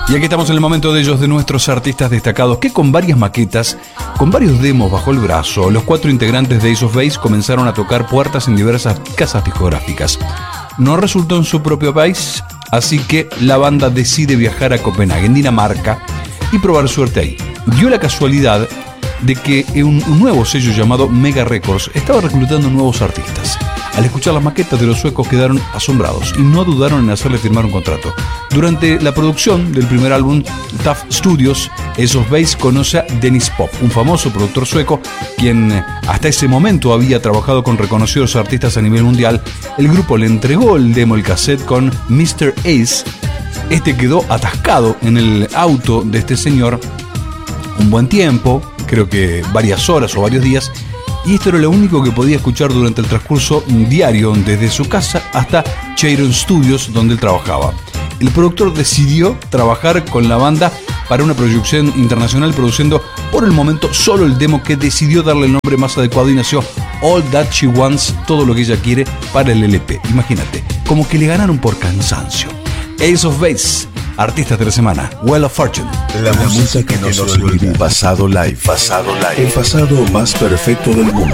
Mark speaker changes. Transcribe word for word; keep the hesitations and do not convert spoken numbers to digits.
Speaker 1: Y aquí estamos en el momento de ellos, de nuestros artistas destacados, que con varias maquetas, con varios demos bajo el brazo, los cuatro integrantes de Ace of Base comenzaron a tocar puertas en diversas casas discográficas. No resultó en su propio país, así que la banda decide viajar a Copenhague, en Dinamarca, y probar suerte ahí. Dio la casualidad de que un, un nuevo sello llamado Mega Records estaba reclutando nuevos artistas. Al escuchar las maquetas de los suecos quedaron asombrados y no dudaron en hacerle firmar un contrato. Durante la producción del primer álbum, Tough Studios, Ace of Base conoce a Dennis Pop, un famoso productor sueco, quien hasta ese momento había trabajado con reconocidos artistas a nivel mundial. El grupo le entregó el demo, el cassette con mister Ace. Este quedó atascado en el auto de este señor un buen tiempo, creo que varias horas o varios días, y esto era lo único que podía escuchar durante el transcurso diario desde su casa hasta Cheiron Studios, donde él trabajaba. El productor decidió trabajar con la banda para una proyección internacional, produciendo por el momento solo el demo, que decidió darle el nombre más adecuado, y nació All That She Wants, todo lo que ella quiere, para el L P. Imagínate, como que le ganaron por cansancio. Ace of Base, artistas de la semana, Wheel of Fortune.
Speaker 2: La música que no se olvida. Pasado live. Pasado live. El pasado más perfecto del mundo.